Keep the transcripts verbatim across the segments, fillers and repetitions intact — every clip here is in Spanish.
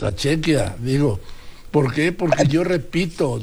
Tachequia, digo. ¿Por qué? Porque yo repito,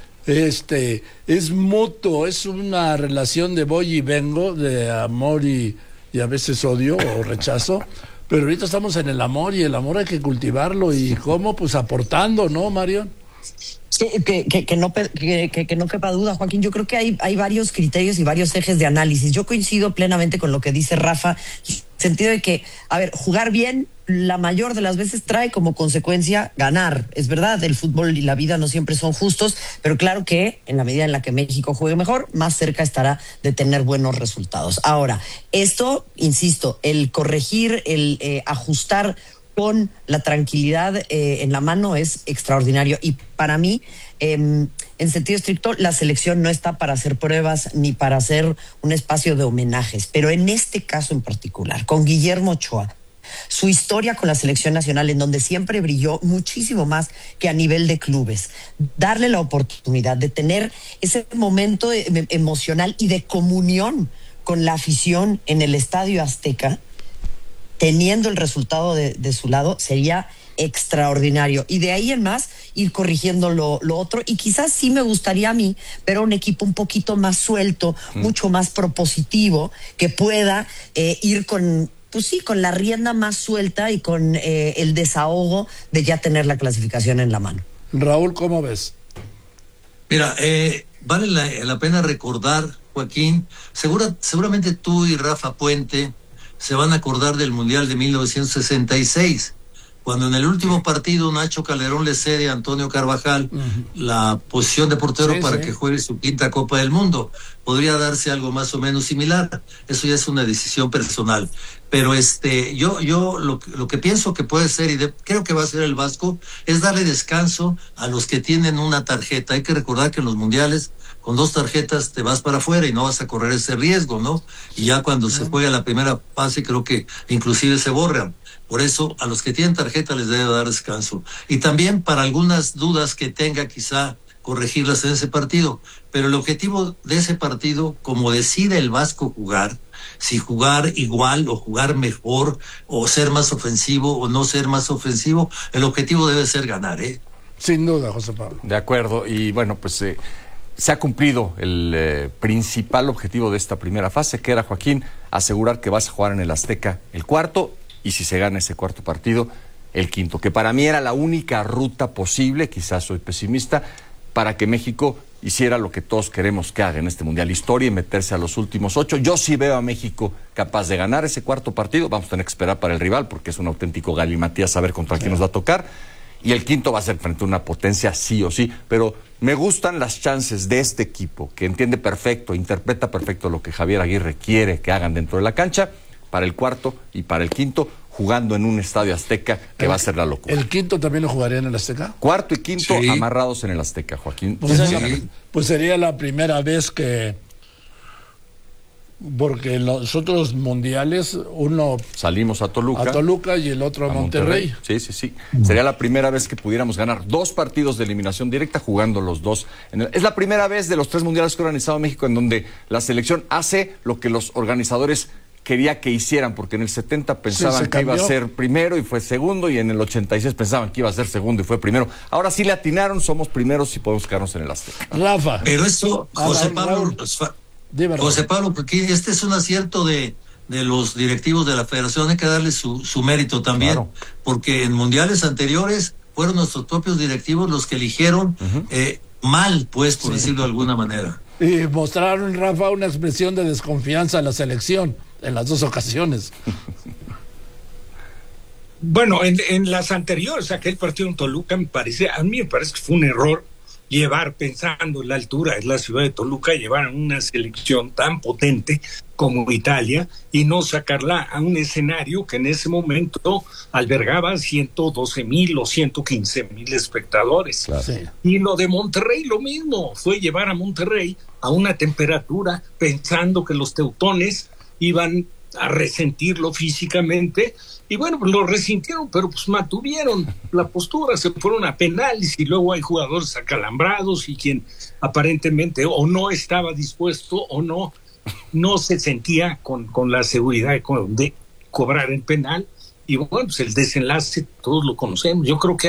este, es mutuo, es una relación de voy y vengo, de amor y, y a veces odio o rechazo, pero ahorita estamos en el amor y el amor hay que cultivarlo. ¿Y cómo? Pues aportando, ¿no, Marion? Sí, que, que, que, no, que, que no quepa duda, Joaquín. Yo creo que hay, hay varios criterios y varios ejes de análisis. Yo coincido plenamente con lo que dice Rafa, en el sentido de que, a ver, jugar bien la mayor de las veces trae como consecuencia ganar. Es verdad, el fútbol y la vida no siempre son justos, pero claro que en la medida en la que México juegue mejor, más cerca estará de tener buenos resultados. Ahora, esto, insisto, el corregir, el eh, ajustar con la tranquilidad eh, en la mano es extraordinario. Y para mí, eh, en sentido estricto, la selección no está para hacer pruebas ni para hacer un espacio de homenajes. Pero en este caso en particular, con Guillermo Ochoa, su historia con la selección nacional, en donde siempre brilló muchísimo más que a nivel de clubes, darle la oportunidad de tener ese momento emocional y de comunión con la afición en el Estadio Azteca, teniendo el resultado de, de su lado, sería extraordinario. Y de ahí en más, ir corrigiendo lo, lo otro. Y quizás sí me gustaría a mí ver un equipo un poquito más suelto, mm. mucho más propositivo, que pueda eh, ir con, pues sí, con la rienda más suelta y con eh, el desahogo de ya tener la clasificación en la mano. Raúl, ¿cómo ves? Mira, eh, vale la, la pena recordar, Joaquín, segura, seguramente tú y Rafa Puente se van a acordar del Mundial de mil novecientos sesenta y seis, cuando en el último partido Nacho Calderón le cede a Antonio Carvajal uh-huh. la posición de portero sí, para sí. que juegue su quinta Copa del Mundo. Podría darse algo más o menos similar. Eso ya es una decisión personal. Pero este, yo, yo lo, lo que pienso que puede ser, y de, creo que va a ser el Vasco, es darle descanso a los que tienen una tarjeta. Hay que recordar que en los mundiales, con dos tarjetas te vas para afuera y no vas a correr ese riesgo, ¿no? Y ya cuando se juega la primera fase, creo que inclusive se borran. Por eso, a los que tienen tarjeta les debe dar descanso. Y también para algunas dudas que tenga, quizá corregirlas en ese partido. Pero el objetivo de ese partido, como decide el Vasco jugar, si jugar igual o jugar mejor, o ser más ofensivo o no ser más ofensivo, el objetivo debe ser ganar, ¿eh? Sin duda, José Pablo. De acuerdo. Y bueno, pues eh, se ha cumplido el eh, principal objetivo de esta primera fase, que era, Joaquín, asegurar que vas a jugar en el Azteca el cuarto, y si se gana ese cuarto partido, el quinto, que para mí era la única ruta posible, quizás soy pesimista, para que México hiciera lo que todos queremos que haga en este Mundial, historia y meterse a los últimos ocho. Yo sí veo a México capaz de ganar ese cuarto partido, vamos a tener que esperar para el rival, porque es un auténtico galimatías saber contra quién nos va a tocar, y el quinto va a ser frente a una potencia sí o sí, pero me gustan las chances de este equipo, que entiende perfecto, interpreta perfecto lo que Javier Aguirre quiere que hagan dentro de la cancha, para el cuarto y para el quinto, jugando en un Estadio Azteca que el, va a ser la locura. ¿El quinto también lo jugaría en el Azteca? Cuarto y quinto sí. amarrados en el Azteca, Joaquín. Pues, sí. sería, pues sería la primera vez que... Porque en los otros mundiales, uno... Salimos a Toluca. A Toluca y el otro a, a Monterrey. Monterrey. Sí, sí, sí. Mm. Sería la primera vez que pudiéramos ganar dos partidos de eliminación directa jugando los dos. En el... Es la primera vez de los tres mundiales que ha organizado México en donde la selección hace lo que los organizadores quería que hicieran, porque en el setenta pensaban sí, que iba a ser primero y fue segundo, y en el ochenta y seis pensaban que iba a ser segundo y fue primero. Ahora sí le atinaron, somos primeros y podemos quedarnos en el Azteca. Rafa. Pero eso, José Pablo, José Pablo, porque este es un acierto de, de los directivos de la federación, hay que darle su, su mérito también, claro. Porque en mundiales anteriores fueron nuestros propios directivos los que eligieron uh-huh. eh, mal, pues, por sí. decirlo de alguna manera. Y mostraron, Rafa, una expresión de desconfianza a la selección en las dos ocasiones. Bueno, en, en las anteriores, aquel partido en Toluca, me parece, a mí me parece que fue un error llevar, pensando en la altura de la ciudad de Toluca, llevar a una selección tan potente como Italia y no sacarla a un escenario que en ese momento albergaba ciento doce mil o ciento quince mil espectadores. Claro. Sí. Y lo de Monterrey, lo mismo, fue llevar a Monterrey a una temperatura pensando que los teutones iban a resentirlo físicamente, y bueno, pues lo resintieron, pero pues mantuvieron la postura, se fueron a penales, y luego hay jugadores acalambrados y quien aparentemente o no estaba dispuesto o no no se sentía con, con la seguridad de, de cobrar el penal, y bueno, pues el desenlace todos lo conocemos. Yo creo que